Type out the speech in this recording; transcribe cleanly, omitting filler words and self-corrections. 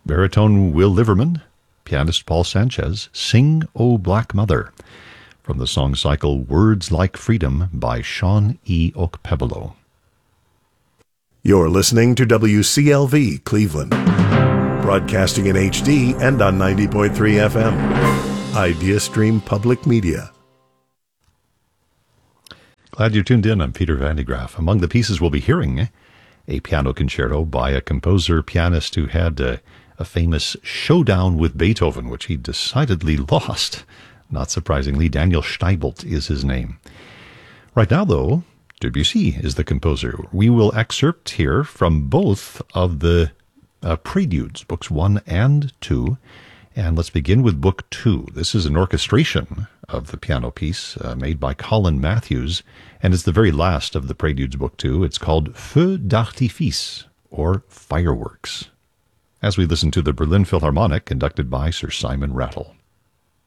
baritone Will Liverman, pianist Paul Sanchez, Sing, O Black Mother, from the song cycle Words Like Freedom by Sean E. Okpebolo. You're listening to WCLV Cleveland, broadcasting in HD and on 90.3 FM. IdeaStream Public Media. Glad you're tuned in. I'm Peter Van de Graaff. Among the pieces we'll be hearing, a piano concerto by a composer-pianist who had a famous showdown with Beethoven, which he decidedly lost. Not surprisingly, Daniel Steibelt is his name. Right now, though, Debussy is the composer. We will excerpt here from both of the preludes, books 1 and 2. And let's begin with book 2. This is an orchestration of the piano piece made by Colin Matthews, and it's the very last of the preludes, book 2. It's called Feu d'artifice, or Fireworks, as we listen to the Berlin Philharmonic conducted by Sir Simon Rattle.